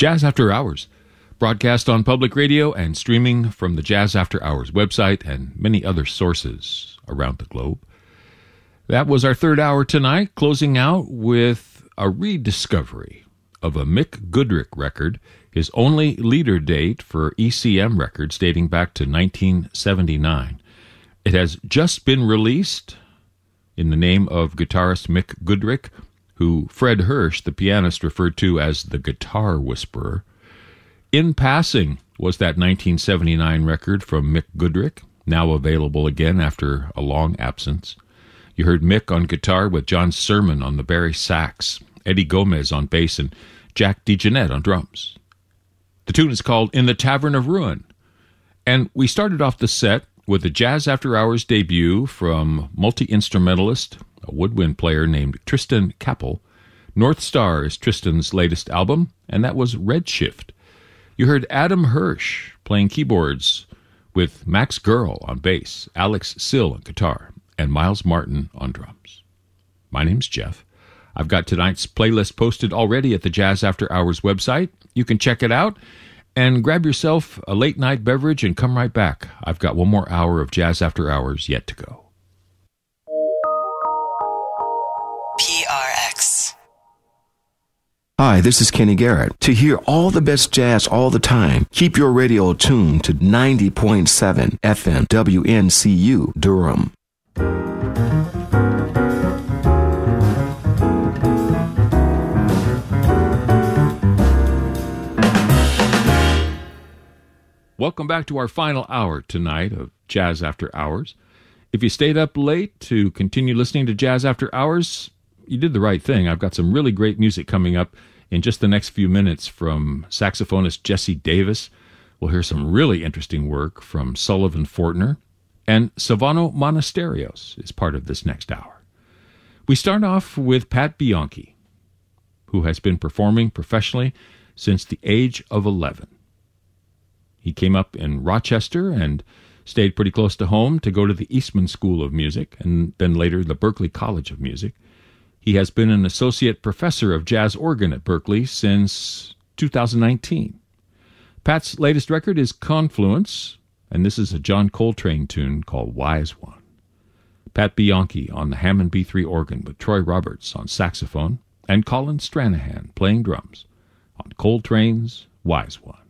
Jazz After Hours, broadcast on public radio and streaming from the Jazz After Hours website and many other sources around the globe. That was our third hour tonight, closing out with a rediscovery of a Mick Goodrick record, his only leader date for ECM records dating back to 1979. It has just been released in the name of guitarist Mick Goodrick, who Fred Hirsch, the pianist, referred to as the Guitar Whisperer. In Passing was that 1979 record from Mick Goodrick, now available again after a long absence. You heard Mick on guitar with John Sermon on the Barry sax, Eddie Gomez on bass, and Jack DeJohnette on drums. The tune is called In the Tavern of Ruin. And we started off the set with a Jazz After Hours debut from multi-instrumentalist, a woodwind player named Tristan Kappel. North Star is Tristan's latest album, and that was Redshift. You heard Adam Hirsch playing keyboards with Max Girl on bass, Alex Sill on guitar, and Miles Martin on drums. My name's Jeff. I've got tonight's playlist posted already at the Jazz After Hours website. You can check it out and grab yourself a late-night beverage and come right back. I've got one more hour of Jazz After Hours yet to go. PRX. Hi, this is Kenny Garrett. To hear all the best jazz all the time, keep your radio tuned to 90.7 FM WNCU Durham. Welcome back to our final hour tonight of Jazz After Hours. If you stayed up late to continue listening to Jazz After Hours, you did the right thing. I've got some really great music coming up in just the next few minutes from saxophonist Jesse Davis. We'll hear some really interesting work from Sullivan Fortner, and Silvano Monasterios is part of this next hour. We start off with Pat Bianchi, who has been performing professionally since the age of 11. He came up in Rochester and stayed pretty close to home to go to the Eastman School of Music and then later the Berklee College of Music. He has been an associate professor of jazz organ at Berklee since 2019. Pat's latest record is Confluence, and this is a John Coltrane tune called Wise One. Pat Bianchi on the Hammond B3 organ with Troy Roberts on saxophone and Colin Stranahan playing drums on Coltrane's Wise One.